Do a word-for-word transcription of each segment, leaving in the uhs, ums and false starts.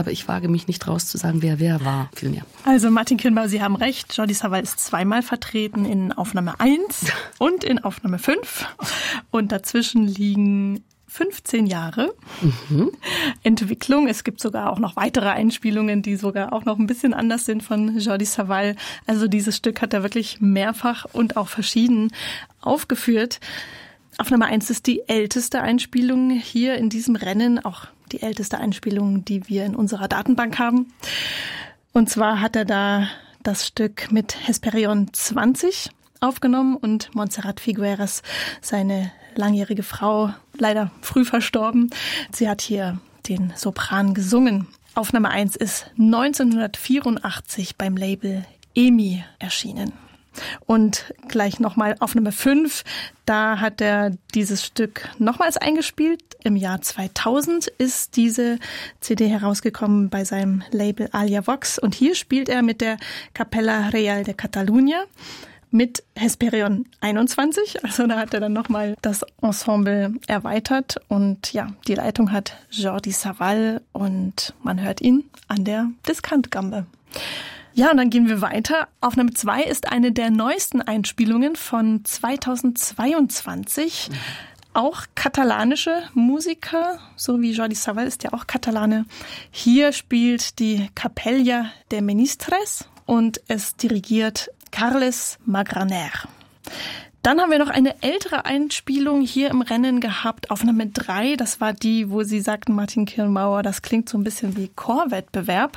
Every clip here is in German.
aber ich wage mich nicht raus zu sagen, wer wer war. Vielmehr. Also Martin Kirnbauer, Sie haben recht. Jordi Savall ist zweimal vertreten in Aufnahme eins und in Aufnahme fünf. Und dazwischen liegen fünfzehn Jahre mhm. Entwicklung. Es gibt sogar auch noch weitere Einspielungen, die sogar auch noch ein bisschen anders sind von Jordi Savall. Also dieses Stück hat er wirklich mehrfach und auch verschieden aufgeführt. Aufnahme eins ist die älteste Einspielung hier in diesem Rennen, auch die älteste Einspielung, die wir in unserer Datenbank haben. Und zwar hat er da das Stück mit Hesperion zwanzig aufgenommen und Montserrat Figueras, seine langjährige Frau, leider früh verstorben. Sie hat hier den Sopran gesungen. Aufnahme eins ist neunzehnhundertvierundachtzig beim Label E M I erschienen. Und gleich nochmal Aufnahme fünf, da hat er dieses Stück nochmals eingespielt. Im Jahr zweitausend ist diese C D herausgekommen bei seinem Label Alia Vox. Und hier spielt er mit der Capella Real de Catalunya mit Hesperion einundzwanzig. Also da hat er dann nochmal das Ensemble erweitert. Und ja, die Leitung hat Jordi Savall und man hört ihn an der Diskantgambe. Ja, und dann gehen wir weiter. Aufnahme zwei ist eine der neuesten Einspielungen von zweitausendzweiundzwanzig. Mhm. Auch katalanische Musiker, so wie Jordi Savall ist ja auch Katalane. Hier spielt die Capella de Ministres und es dirigiert Carles Magraner. Dann haben wir noch eine ältere Einspielung hier im Rennen gehabt, Aufnahme drei. Das war die, wo Sie sagten, Martin Kirnbauer, das klingt so ein bisschen wie Chorwettbewerb.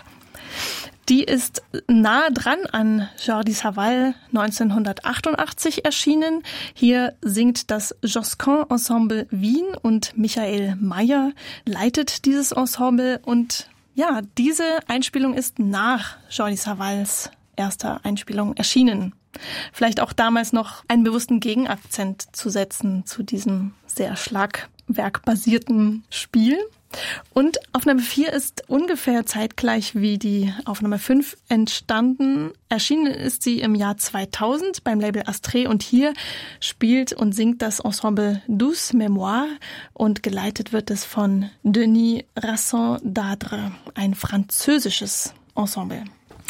Die ist nahe dran an Jordi Savall, neunzehnhundertachtundachtzig erschienen. Hier singt das Josquin Ensemble Wien und Michael Mayer leitet dieses Ensemble. Und ja, diese Einspielung ist nach Jordi Savalls erster Einspielung erschienen. Vielleicht auch damals noch einen bewussten Gegenakzent zu setzen zu diesem sehr schlagwerkbasierten Spiel. Und Aufnahme vier ist ungefähr zeitgleich wie die Aufnahme fünf entstanden. Erschienen ist sie im Jahr zweitausend beim Label Astrée und hier spielt und singt das Ensemble Douce Mémoire und geleitet wird es von Denis Rasson d'Adre, ein französisches Ensemble.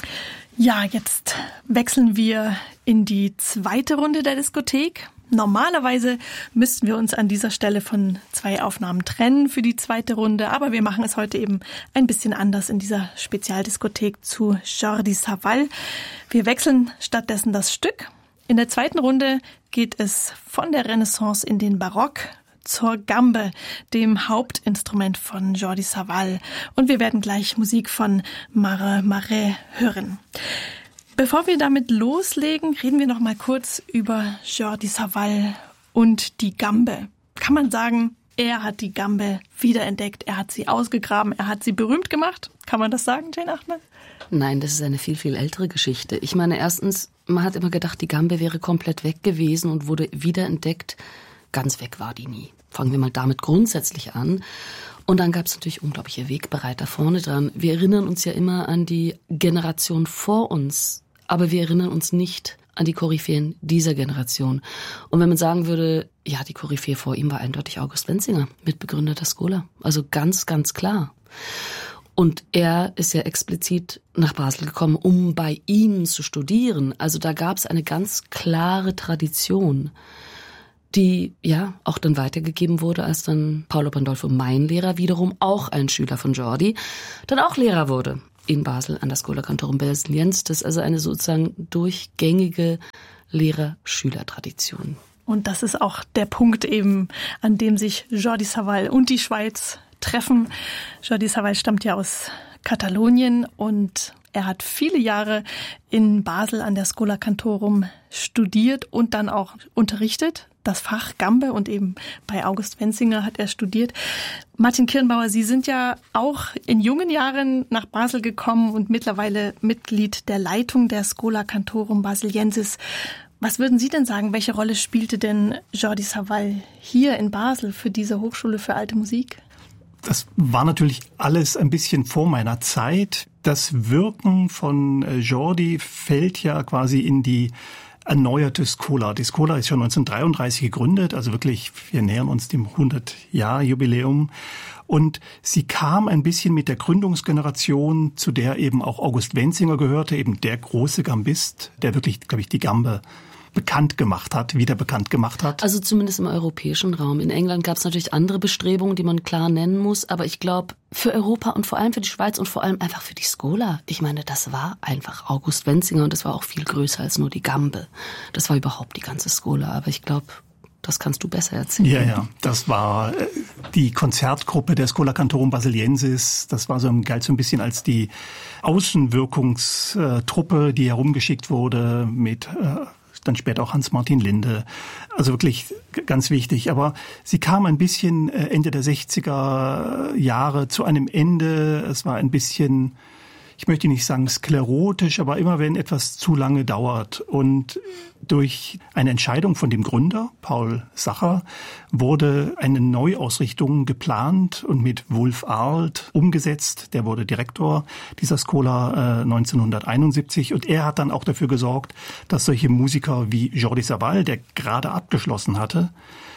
Ja, jetzt wechseln wir in die zweite Runde der Diskothek. Normalerweise müssten wir uns an dieser Stelle von zwei Aufnahmen trennen für die zweite Runde, aber wir machen es heute eben ein bisschen anders in dieser Spezialdiskothek zu Jordi Savall. Wir wechseln stattdessen das Stück. In der zweiten Runde geht es von der Renaissance in den Barock zur Gambe, dem Hauptinstrument von Jordi Savall. Und wir werden gleich Musik von Mare Marais hören. Bevor wir damit loslegen, reden wir noch mal kurz über Jordi Savall und die Gambe. Kann man sagen, er hat die Gambe wiederentdeckt, er hat sie ausgegraben, er hat sie berühmt gemacht? Kann man das sagen, Jane Achmann? Nein, das ist eine viel, viel ältere Geschichte. Ich meine, erstens, man hat immer gedacht, die Gambe wäre komplett weg gewesen und wurde wiederentdeckt. Ganz weg war die nie. Fangen wir mal damit grundsätzlich an. Und dann gab es natürlich unglaubliche Wegbereiter vorne dran. Wir erinnern uns ja immer an die Generation vor uns, aber wir erinnern uns nicht an die Koryphäen dieser Generation. Und wenn man sagen würde, ja, die Koryphäe vor ihm war eindeutig August Wenzinger, Mitbegründer der Schola. Also ganz, ganz klar. Und er ist ja explizit nach Basel gekommen, um bei ihm zu studieren. Also da gab es eine ganz klare Tradition, die ja auch dann weitergegeben wurde, als dann Paolo Pandolfo, mein Lehrer, wiederum auch ein Schüler von Jordi, dann auch Lehrer wurde in Basel an der Schola Cantorum Basiliensis. Das ist also eine sozusagen durchgängige Lehrer-Schüler-Tradition. Und das ist auch der Punkt eben, an dem sich Jordi Savall und die Schweiz treffen. Jordi Savall stammt ja aus Katalonien und er hat viele Jahre in Basel an der Schola Cantorum studiert und dann auch unterrichtet. Das Fach Gambe und eben bei August Wenzinger hat er studiert. Martin Kirnbauer, Sie sind ja auch in jungen Jahren nach Basel gekommen und mittlerweile Mitglied der Leitung der Schola Cantorum Basiliensis. Was würden Sie denn sagen, welche Rolle spielte denn Jordi Savall hier in Basel für diese Hochschule für alte Musik? Das war natürlich alles ein bisschen vor meiner Zeit. Das Wirken von Jordi fällt ja quasi in die erneuerte Schola. Die Schola ist schon neunzehnhundertdreiunddreißig gegründet, also wirklich, wir nähern uns dem hundert-Jahr-Jubiläum. Und sie kam ein bisschen mit der Gründungsgeneration, zu der eben auch August Wenzlinger gehörte, eben der große Gambist, der wirklich, glaube ich, die Gambe bekannt gemacht hat, wieder bekannt gemacht hat. Also zumindest im europäischen Raum. In England gab es natürlich andere Bestrebungen, die man klar nennen muss. Aber ich glaube, für Europa und vor allem für die Schweiz und vor allem einfach für die Schola. Ich meine, das war einfach August Wenzlinger und das war auch viel größer als nur die Gambe. Das war überhaupt die ganze Schola. Aber ich glaube, das kannst du besser erzählen. Ja, ja. Das war die Konzertgruppe der Schola Cantorum Basiliensis. Das war so, galt so ein bisschen als die Außenwirkungstruppe, die herumgeschickt wurde mit dann später auch Hans-Martin Linde. Also wirklich ganz wichtig. Aber sie kam ein bisschen Ende der sechziger Jahre zu einem Ende. Es war ein bisschen, ich möchte nicht sagen sklerotisch, aber immer wenn etwas zu lange dauert. Und durch eine Entscheidung von dem Gründer, Paul Sacher, wurde eine Neuausrichtung geplant und mit Wulf Arlt umgesetzt. Der wurde Direktor dieser Schola äh, neunzehnhunderteinundsiebzig und er hat dann auch dafür gesorgt, dass solche Musiker wie Jordi Savall, der gerade abgeschlossen hatte,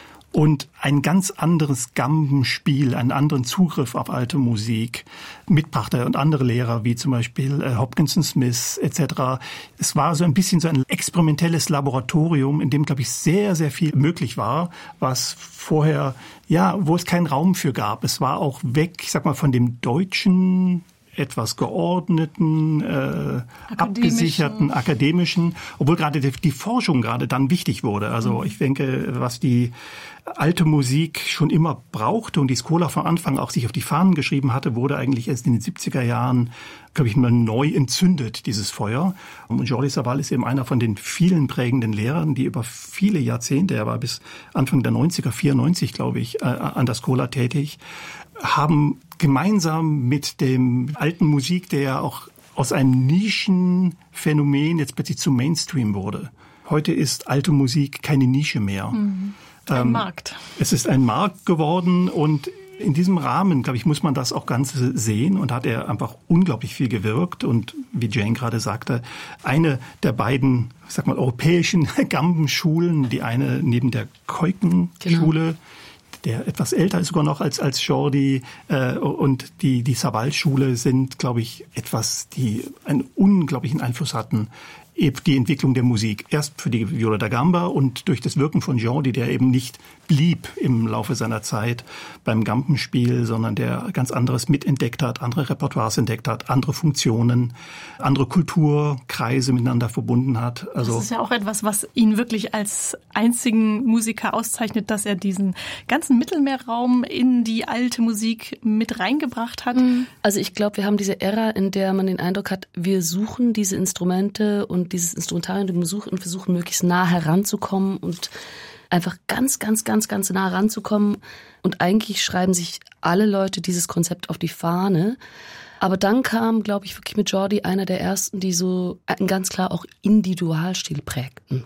und ein ganz anderes Gambenspiel, einen anderen Zugriff auf alte Musik mitbrachte und andere Lehrer wie zum Beispiel äh, Hopkinson Smith et cetera. Es war so ein bisschen so ein experimentelles Laboratorium, in dem, glaube ich, sehr, sehr viel möglich war, was vorher, ja, wo es keinen Raum für gab. Es war auch weg, ich sag mal, von dem deutschen, etwas geordneten, äh, abgesicherten, akademischen, obwohl gerade die, die Forschung gerade dann wichtig wurde. Also mhm. ich denke, was die alte Musik schon immer brauchte und die Schola von Anfang auch sich auf die Fahnen geschrieben hatte, wurde eigentlich erst in den siebziger Jahren, glaube ich, mal neu entzündet, dieses Feuer. Und Jordi Savall ist eben einer von den vielen prägenden Lehrern, die über viele Jahrzehnte, er war bis Anfang der neunziger, vierundneunzig, glaube ich, an der Schola tätig, haben gemeinsam mit dem alten Musik, der ja auch aus einem Nischenphänomen jetzt plötzlich zum Mainstream wurde. Heute ist alte Musik keine Nische mehr. Mhm. Ein ähm, Markt. Es ist ein Markt geworden und in diesem Rahmen, glaube ich, muss man das auch ganz sehen und hat er einfach unglaublich viel gewirkt. Und wie Jane gerade sagte, eine der beiden, ich sag mal, europäischen Gambenschulen, die eine neben der Keukenschule, genau, der etwas älter ist sogar noch als als Jordi, äh, und die die Savall-Schule sind, glaube ich, etwas, die einen unglaublichen Einfluss hatten, eben die Entwicklung der Musik. Erst für die Viola da Gamba und durch das Wirken von Jordi, der eben nicht blieb im Laufe seiner Zeit beim Gambenspiel, sondern der ganz anderes mitentdeckt hat, andere Repertoires entdeckt hat, andere Funktionen, andere Kulturkreise miteinander verbunden hat. Also das ist ja auch etwas, was ihn wirklich als einzigen Musiker auszeichnet, dass er diesen ganzen Mittelmeerraum in die alte Musik mit reingebracht hat. Also ich glaube, wir haben diese Ära, in der man den Eindruck hat, wir suchen diese Instrumente und dieses Instrumentarium und versuchen möglichst nah heranzukommen und einfach ganz, ganz, ganz, ganz nah ranzukommen. Und eigentlich schreiben sich alle Leute dieses Konzept auf die Fahne. Aber dann kam, glaube ich, wirklich mit Jordi einer der ersten, die so ganz klar auch Individualstil prägten.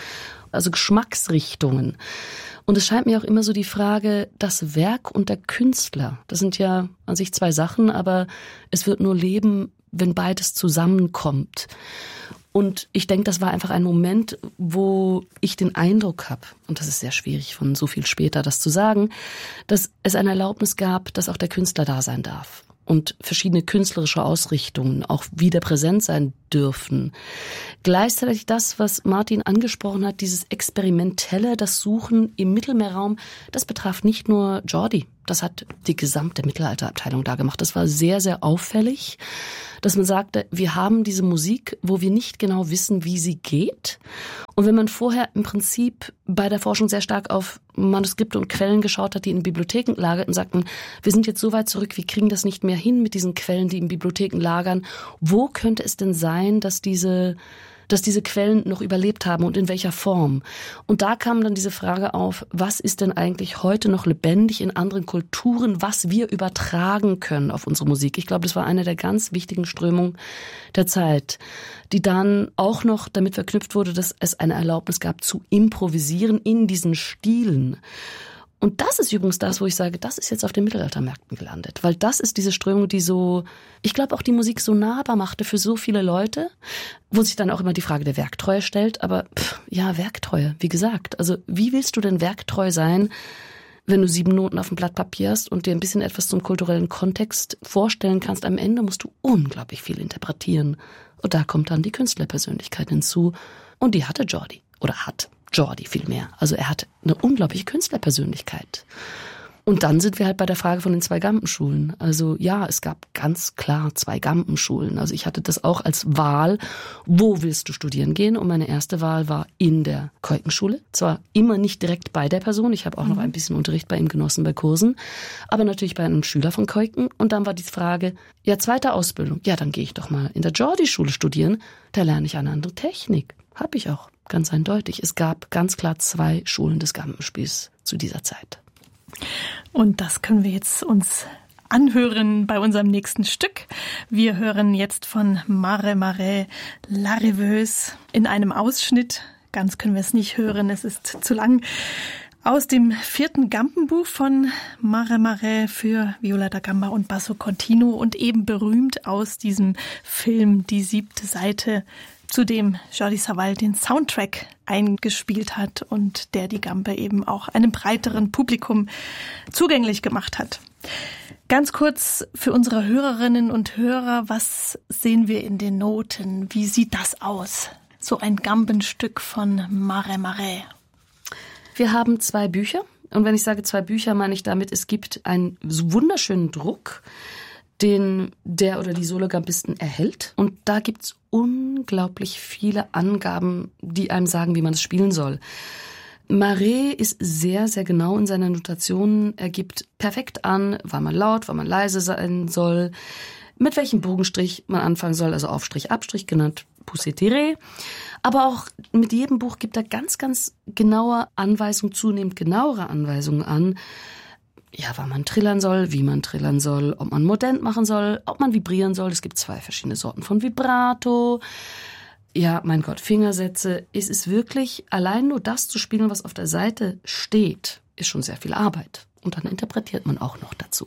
Also Geschmacksrichtungen. Und es scheint mir auch immer so die Frage, das Werk und der Künstler. Das sind ja an sich zwei Sachen, aber es wird nur leben, wenn beides zusammenkommt. Und ich denke, das war einfach ein Moment, wo ich den Eindruck habe, und das ist sehr schwierig von so viel später das zu sagen, dass es eine Erlaubnis gab, dass auch der Künstler da sein darf und verschiedene künstlerische Ausrichtungen auch wieder präsent sein dürfen. Gleichzeitig das, was Martin angesprochen hat, dieses Experimentelle, das Suchen im Mittelmeerraum, das betraf nicht nur Jordi. Das hat die gesamte Mittelalterabteilung da gemacht. Das war sehr, sehr auffällig, dass man sagte, wir haben diese Musik, wo wir nicht genau wissen, wie sie geht. Und wenn man vorher im Prinzip bei der Forschung sehr stark auf Manuskripte und Quellen geschaut hat, die in Bibliotheken lagerten, sagten, wir sind jetzt so weit zurück, wir kriegen das nicht mehr hin mit diesen Quellen, die in Bibliotheken lagern. Wo könnte es denn sein, dass diese dass diese Quellen noch überlebt haben und in welcher Form. Und da kam dann diese Frage auf, was ist denn eigentlich heute noch lebendig in anderen Kulturen, was wir übertragen können auf unsere Musik. Ich glaube, das war eine der ganz wichtigen Strömungen der Zeit, die dann auch noch damit verknüpft wurde, dass es eine Erlaubnis gab zu improvisieren in diesen Stilen. Und das ist übrigens das, wo ich sage, das ist jetzt auf den Mittelaltermärkten gelandet. Weil das ist diese Strömung, die so, ich glaube auch die Musik so nahbar machte für so viele Leute, wo sich dann auch immer die Frage der Werktreue stellt. Aber pff, ja, Werktreue, wie gesagt. Also wie willst du denn werktreu sein, wenn du sieben Noten auf dem Blatt Papier hast und dir ein bisschen etwas zum kulturellen Kontext vorstellen kannst? Am Ende musst du unglaublich viel interpretieren. Und da kommt dann die Künstlerpersönlichkeit hinzu. Und die hatte Jordi. Oder hat. Jordi vielmehr. Also er hat eine unglaubliche Künstlerpersönlichkeit. Und dann sind wir halt bei der Frage von den Zwei-Gampen-Schulen. Also ja, es gab ganz klar Zwei-Gampen-Schulen. Also ich hatte das auch als Wahl, wo willst du studieren gehen? Und meine erste Wahl war in der Keukenschule. Zwar immer nicht direkt bei der Person, ich habe auch mhm. noch ein bisschen Unterricht bei ihm genossen bei Kursen, aber natürlich bei einem Schüler von Keuken. Und dann war die Frage, ja, zweite Ausbildung. Ja, dann gehe ich doch mal in der Jordi-Schule studieren. Da lerne ich eine andere Technik. Habe ich auch. Ganz eindeutig. Es gab ganz klar zwei Schulen des Gampenspiels zu dieser Zeit. Und das können wir jetzt uns anhören bei unserem nächsten Stück. Wir hören jetzt von Mare Mare La Rêveuse in einem Ausschnitt. Ganz können wir es nicht hören, es ist zu lang. Aus dem vierten Gampenbuch von Mare Mare für Viola da Gamba und Basso Continuo und eben berühmt aus diesem Film Die siebte Seite, zu dem Jordi Savall den Soundtrack eingespielt hat und der die Gambe eben auch einem breiteren Publikum zugänglich gemacht hat. Ganz kurz für unsere Hörerinnen und Hörer, was sehen wir in den Noten? Wie sieht das aus? So ein Gambenstück von Mare Mare. Wir haben zwei Bücher. Und wenn ich sage zwei Bücher, meine ich damit, es gibt einen wunderschönen Druck, den der oder die Sologambisten erhält. Und da gibt's unglaublich viele Angaben, die einem sagen, wie man es spielen soll. Mare ist sehr, sehr genau in seiner Notation. Er gibt perfekt an, wann man laut, wann man leise sein soll, mit welchem Bogenstrich man anfangen soll, also Aufstrich, Abstrich, genannt Poussé tiré. Aber auch mit jedem Buch gibt er ganz, ganz genaue Anweisungen, zunehmend genauere Anweisungen an, ja, wann man trillern soll, wie man trillern soll, ob man modent machen soll, ob man vibrieren soll. Es gibt zwei verschiedene Sorten von Vibrato. Ja, mein Gott, Fingersätze. Es ist wirklich, allein nur das zu spielen, was auf der Seite steht, ist schon sehr viel Arbeit. Und dann interpretiert man auch noch dazu.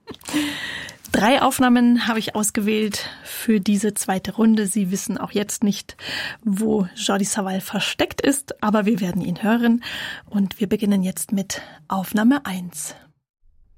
Drei Aufnahmen habe ich ausgewählt für diese zweite Runde. Sie wissen auch jetzt nicht, wo Jordi Savall versteckt ist, aber wir werden ihn hören. Und wir beginnen jetzt mit Aufnahme eins.